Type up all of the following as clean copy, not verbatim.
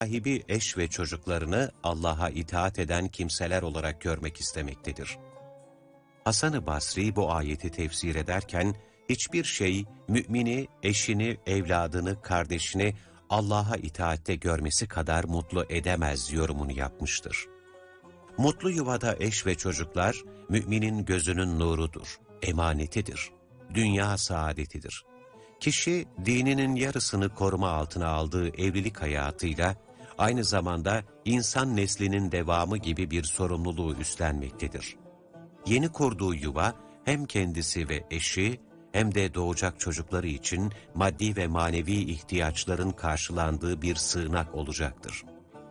sahibi eş ve çocuklarını Allah'a itaat eden kimseler olarak görmek istemektedir. Hasan-ı Basri bu ayeti tefsir ederken, hiçbir şey mümini, eşini, evladını, kardeşini Allah'a itaatte görmesi kadar mutlu edemez yorumunu yapmıştır. Mutlu yuvada eş ve çocuklar, müminin gözünün nurudur, emanetidir, dünya saadetidir. Kişi, dininin yarısını koruma altına aldığı evlilik hayatıyla, aynı zamanda insan neslinin devamı gibi bir sorumluluğu üstlenmektedir. Yeni kurduğu yuva, hem kendisi ve eşi, hem de doğacak çocukları için maddi ve manevi ihtiyaçların karşılandığı bir sığınak olacaktır.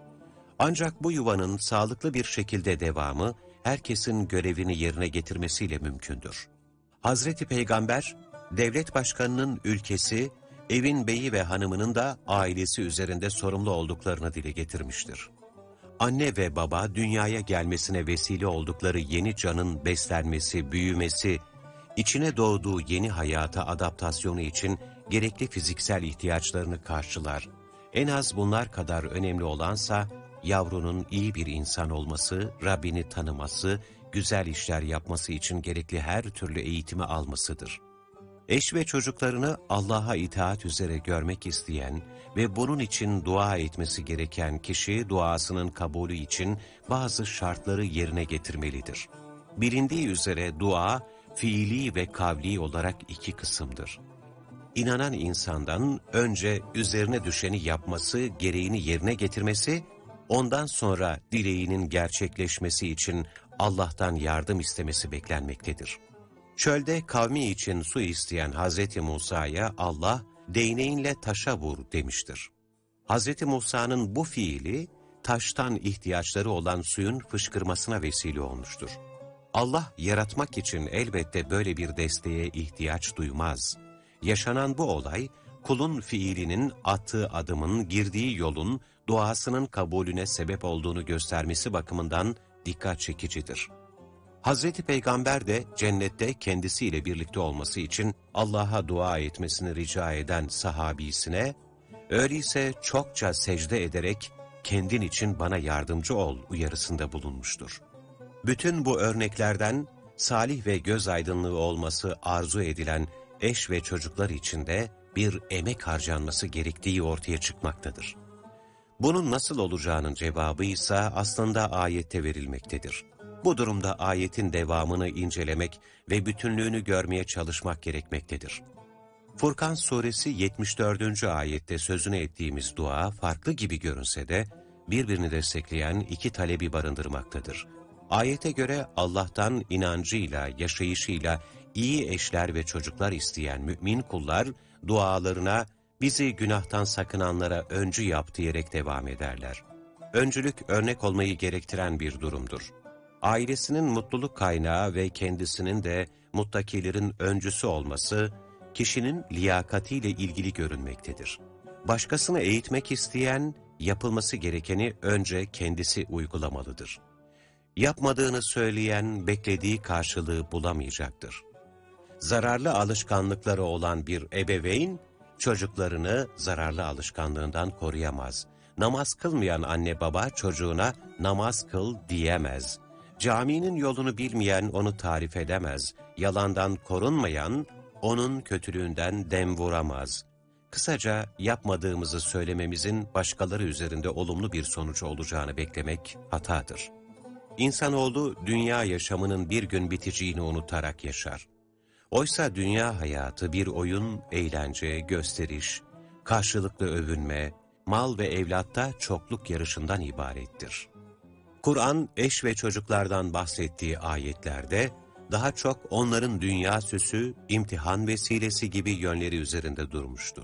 Ancak bu yuvanın sağlıklı bir şekilde devamı, herkesin görevini yerine getirmesiyle mümkündür. Hazreti Peygamber, devlet başkanının ülkesi, evin beyi ve hanımının da ailesi üzerinde sorumlu olduklarını dile getirmiştir. Anne ve baba, dünyaya gelmesine vesile oldukları yeni canın beslenmesi, büyümesi, içine doğduğu yeni hayata adaptasyonu için gerekli fiziksel ihtiyaçlarını karşılar. En az bunlar kadar önemli olansa, yavrunun iyi bir insan olması, Rabbini tanıması, güzel işler yapması için gerekli her türlü eğitimi almasıdır. Eş ve çocuklarını Allah'a itaat üzere görmek isteyen ve bunun için dua etmesi gereken kişi, duasının kabulü için bazı şartları yerine getirmelidir. Bilindiği üzere dua, fiili ve kavli olarak iki kısımdır. İnanan insandan önce üzerine düşeni yapması, gereğini yerine getirmesi, ondan sonra dileğinin gerçekleşmesi için Allah'tan yardım istemesi beklenmektedir. Çölde kavmi için su isteyen Hz. Musa'ya Allah, değneğinle taşa vur demiştir. Hz. Musa'nın bu fiili, taştan ihtiyaçları olan suyun fışkırmasına vesile olmuştur. Allah yaratmak için elbette böyle bir desteğe ihtiyaç duymaz. Yaşanan bu olay, kulun fiilinin attığı adımın, girdiği yolun, duasının kabulüne sebep olduğunu göstermesi bakımından dikkat çekicidir. Hazreti Peygamber de cennette kendisiyle birlikte olması için Allah'a dua etmesini rica eden sahabisine, öyleyse çokça secde ederek kendin için bana yardımcı ol uyarısında bulunmuştur. Bütün bu örneklerden salih ve göz aydınlığı olması arzu edilen eş ve çocuklar için de bir emek harcanması gerektiği ortaya çıkmaktadır. Bunun nasıl olacağının cevabı ise aslında ayette verilmektedir. Bu durumda ayetin devamını incelemek ve bütünlüğünü görmeye çalışmak gerekmektedir. Furkan suresi 74. ayette sözünü ettiğimiz dua farklı gibi görünse de birbirini destekleyen iki talebi barındırmaktadır. Ayete göre Allah'tan inancıyla, yaşayışıyla iyi eşler ve çocuklar isteyen mümin kullar dualarına bizi günahtan sakınanlara öncü yap diyerek devam ederler. Öncülük örnek olmayı gerektiren bir durumdur. Ailesinin mutluluk kaynağı ve kendisinin de muttakilerin öncüsü olması, kişinin liyakatiyle ilgili görünmektedir. Başkasını eğitmek isteyen, yapılması gerekeni önce kendisi uygulamalıdır. Yapmadığını söyleyen, beklediği karşılığı bulamayacaktır. Zararlı alışkanlıkları olan bir ebeveyn, çocuklarını zararlı alışkanlığından koruyamaz. Namaz kılmayan anne baba çocuğuna namaz kıl diyemez. Caminin yolunu bilmeyen onu tarif edemez. Yalandan korunmayan onun kötülüğünden dem vuramaz. Kısaca yapmadığımızı söylememizin başkaları üzerinde olumlu bir sonucu olacağını beklemek hatadır. İnsanoğlu dünya yaşamının bir gün biteceğini unutarak yaşar. Oysa dünya hayatı bir oyun, eğlence, gösteriş, karşılıklı övünme, mal ve evlatta çokluk yarışından ibarettir. Kur'an, eş ve çocuklardan bahsettiği ayetlerde, daha çok onların dünya süsü, imtihan vesilesi gibi yönleri üzerinde durmuştur.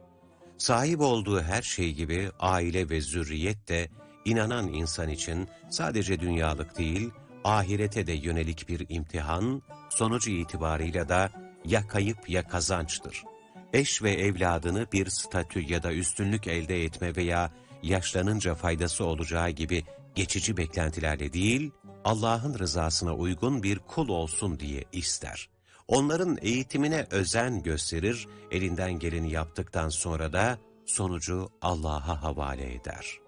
Sahip olduğu her şey gibi aile ve zürriyet de, inanan insan için sadece dünyalık değil, ahirete de yönelik bir imtihan, sonucu itibarıyla da ya kayıp ya kazançtır. Eş ve evladını bir statü ya da üstünlük elde etme veya yaşlanınca faydası olacağı gibi geçici beklentilerle değil, Allah'ın rızasına uygun bir kul olsun diye ister. Onların eğitimine özen gösterir, elinden geleni yaptıktan sonra da sonucu Allah'a havale eder.